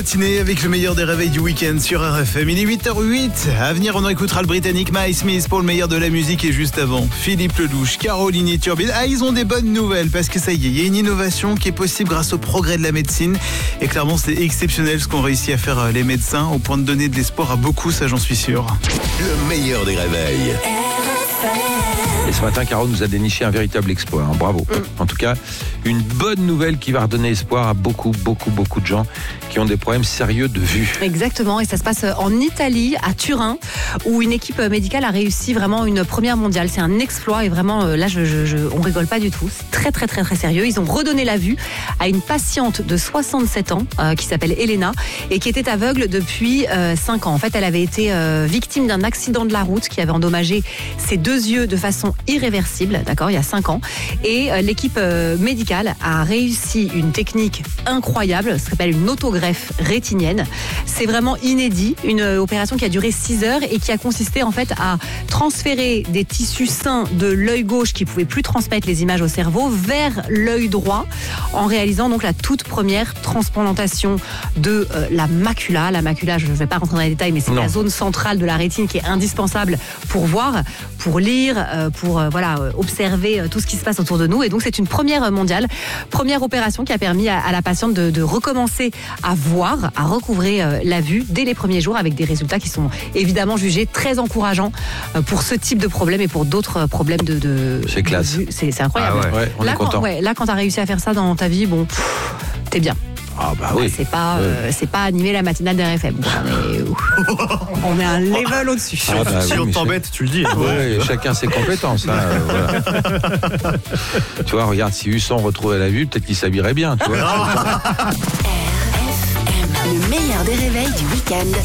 matinée avec le meilleur des réveils du week-end sur RFM. Il est 8h08. À venir, on écoutera le Britannique My Smith pour le meilleur de la musique. Et juste avant, Philippe Lelouch, Caroline et Turbine. Ah, ils ont des bonnes nouvelles parce que ça y est, il y a une innovation qui est possible grâce au progrès de la médecine. Et clairement, c'est exceptionnel ce qu'ont réussi à faire les médecins au point de donner de l'espoir à beaucoup, ça j'en suis sûr. Le meilleur des réveils. Et ce matin, Caro nous a déniché un véritable exploit. Hein. Bravo. En tout cas, une bonne nouvelle qui va redonner espoir à beaucoup de gens qui ont des problèmes sérieux de vue. Exactement. Et ça se passe en Italie, à Turin, où une équipe médicale a réussi vraiment une première mondiale. C'est un exploit et vraiment, là, on rigole pas du tout. C'est très sérieux. Ils ont redonné la vue à une patiente de 67 ans qui s'appelle Elena et qui était aveugle depuis 5 ans. En fait, elle avait été victime d'un accident de la route qui avait endommagé ses 2 yeux de façon irréversible, d'accord, il y a 5 ans. Et l'équipe médicale a réussi une technique incroyable, ça s'appelle une autogreffe rétinienne. C'est vraiment inédit, une opération qui a duré 6 heures et qui a consisté en fait à transférer des tissus sains de l'œil gauche qui pouvaient plus transmettre les images au cerveau vers l'œil droit en réalisant donc la toute première transplantation de la macula. La macula, je ne vais pas rentrer dans les détails, mais c'est la zone centrale de la rétine qui est indispensable pour voir, pour lire, pour observer tout ce qui se passe autour de nous. Et donc c'est une première mondiale, première opération qui a permis à la patiente de recommencer à voir, à recouvrer la vue dès les premiers jours avec des résultats qui sont évidemment jugés très encourageants pour ce type de problème et pour d'autres problèmes de c'est classe. De vue. C'est incroyable. Ah ouais, on est content. Là, quand t'as réussi à faire ça dans ta vie, bon, t'es bien. Ah bah oui. C'est pas animer la matinale d'RFM. On est un level au-dessus. Si on t'embête, tu le dis. Ouais, chacun ses compétences. Hein, voilà. Tu vois, regarde, si Husson retrouvait la vue, peut-être qu'il s'habillerait bien. Tu vois. RFM, le meilleur des réveils du week-end.